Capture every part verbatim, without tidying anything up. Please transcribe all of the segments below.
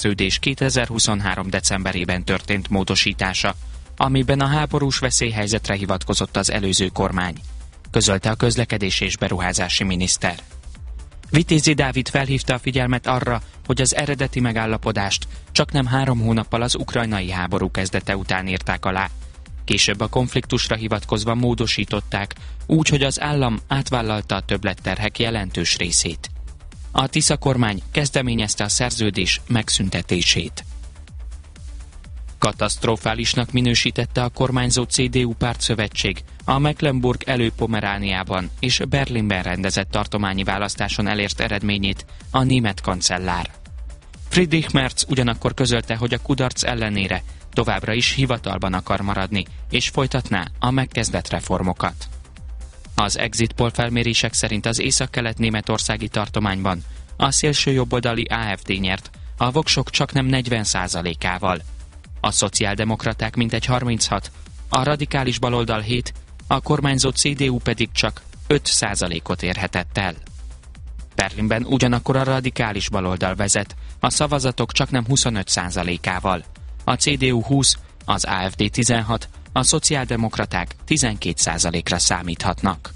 szerződés kétezer-huszonhárom. decemberében történt módosítása, amiben a háborús veszélyhelyzetre hivatkozott az előző kormány, közölte a közlekedési és beruházási miniszter. Vitézi Dávid felhívta a figyelmet arra, hogy az eredeti megállapodást csaknem három hónappal az ukrajnai háború kezdete után írták alá. Később a konfliktusra hivatkozva módosították, úgy, hogy az állam átvállalta a többletterhek jelentős részét. A Tisza kormány kezdeményezte a szerződés megszüntetését. Katasztrofálisnak minősítette a kormányzó cé dé u pártszövetség a Mecklenburg Elő-Pomerániában és Berlinben rendezett tartományi választáson elért eredményét a német kancellár. Friedrich Merz ugyanakkor közölte, hogy a kudarc ellenére továbbra is hivatalban akar maradni, és folytatná a megkezdett reformokat. Az exit poll felmérések szerint az északkelet-németországi tartományban a szélső jobboldali á ef dé nyert, a voksok csaknem negyven százalékával. A szociáldemokraták mintegy harminchat, a radikális baloldal hét, a kormányzó cé dé u pedig csak öt százalékot érhetett el. Berlinben ugyanakkor a radikális baloldal vezet, a szavazatok csaknem huszonöt százalékával. A cé dé u húsz, az á ef dé tizenhat, a szociáldemokraták tizenkét százalékra számíthatnak.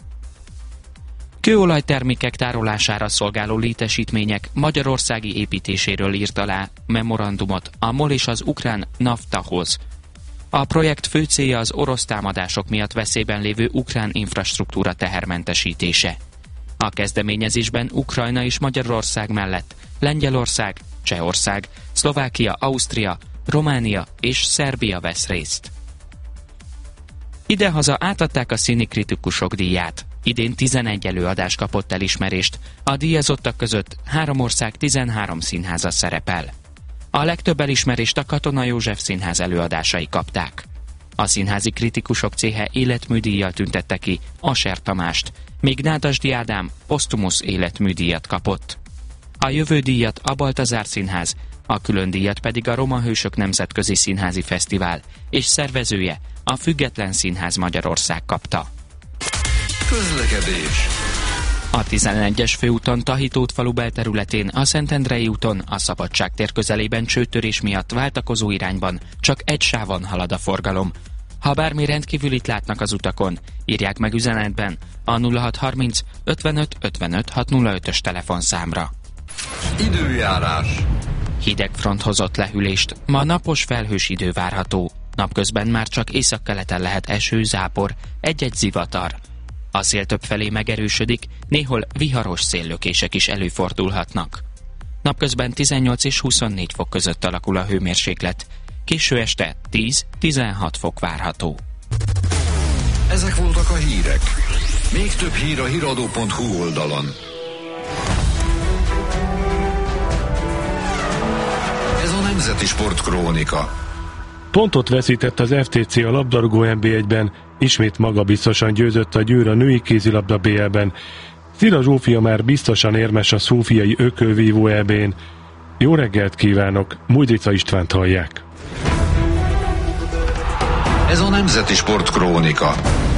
Kőolajtermékek tárolására szolgáló létesítmények magyarországi építéséről írt alá memorandumot a MOL és az ukrán Naftahoz. A projekt fő célja az orosz támadások miatt veszélyben lévő ukrán infrastruktúra tehermentesítése. A kezdeményezésben Ukrajna és Magyarország mellett Lengyelország, Csehország, Szlovákia, Ausztria, Románia és Szerbia vesz részt. Idehaza átadták a színi kritikusok díját. Idén tizenegy előadás kapott elismerést, a díjazottak között három ország tizenhárom színháza szerepel. A legtöbb elismerést a Katona József Színház előadásai kapták. A színházi kritikusok céhe életműdíjjal tüntette ki Aser Tamást, míg Nádasdy Ádám posztumusz életműdíjat kapott. A jövő díjat a Baltazár Színház, a külön díjat pedig a Roma Hősök Nemzetközi Színházi Fesztivál és szervezője a Független Színház Magyarország kapta. Közlekedés. A tizenegyes főúton Tahitót falu belterületén, a Szentendrei úton a Szabadságtér közelében csőtörés miatt váltakozó irányban csak egy sávon halad a forgalom. Ha bármi rendkívülit látnak az utakon, írják meg üzenetben a nulla hat harminc ötvenöt ötvenöt hatszázötös telefonszámra. Időjárás. Hideg front hozott lehűlést, ma napos felhős idő várható. Napközben már csak északkeleten lehet eső, zápor, egy-egy zivatar. A szél többfelé megerősödik, néhol viharos széllökések is előfordulhatnak. Napközben tizennyolc és huszonnégy fok között alakul a hőmérséklet, késő este tíz-tizenhat fok várható. Ezek voltak a hírek. Még több hír a híradó pont hu oldalon. Ez a Nemzeti Sportkrónika. Pontot veszített az ef té cé a labdarúgó en bé egyben, ismét magabiztosan győzött a Győr a női kézilabda bé el-ben. Szira Zsófia már biztosan érmes a szófiai ökölvívó é bén. Jó reggelt kívánok, Mújdrica Istvánt hallják. Ez a Nemzeti Sportkrónika.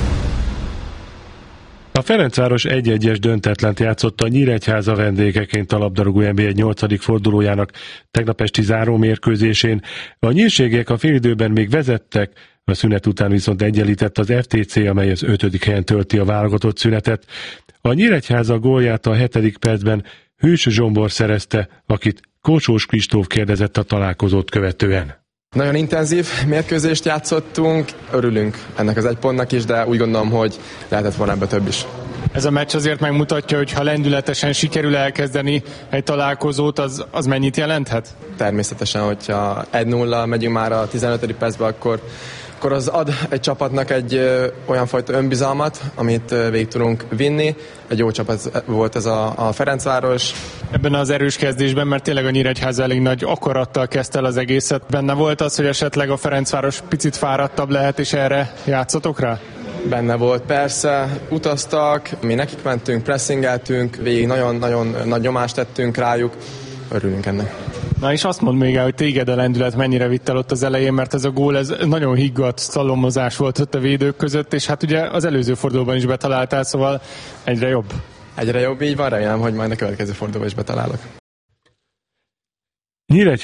A Ferencváros egy-egyes döntetlent játszott a Nyíregyháza vendégeként a labdarúgó en bé egy nyolcadik fordulójának tegnap esti zárómérkőzésén. A nyírségiek a félidőben még vezettek, a szünet után viszont egyenlített az ef té cé, amely az ötödik helyen tölti a válogatott szünetet. A Nyíregyháza gólját a hetedik percben Hős Zsombor szerezte, akit Kócsós Kristóf kérdezett a találkozót követően. Nagyon intenzív mérkőzést játszottunk, örülünk ennek az egy pontnak is, de úgy gondolom, hogy lehetett volna ebbe több is. Ez a meccs azért megmutatja, hogy ha lendületesen sikerül elkezdeni egy találkozót, az, az mennyit jelenthet? Természetesen, hogyha egy nulla megyünk már a tizenötödik percben, akkor, akkor az ad egy csapatnak egy ö, olyan fajta önbizalmat, amit ö, végig tudunk vinni. Egy jó csapat volt ez a, a Ferencváros. Ebben az erős kezdésben, mert tényleg a Nyíregyháza elég nagy akarattal kezdte el az egészet. Benne volt az, hogy esetleg a Ferencváros picit fáradtabb lehet, és erre játszotok rá? Benne volt, persze, utaztak, mi nekik mentünk, pressingeltünk, végig nagyon-nagyon nagy nyomást tettünk rájuk, örülünk ennek. Na és azt mondd még el, hogy téged a lendület mennyire vitt el ott az elején, mert ez a gól, ez nagyon higgadt szalomozás volt ott a védők között, és hát ugye az előző fordulóban is betaláltál, szóval egyre jobb. Egyre jobb, így van, remélem, hogy majd a következő fordulóban is betalálok. Nyíregy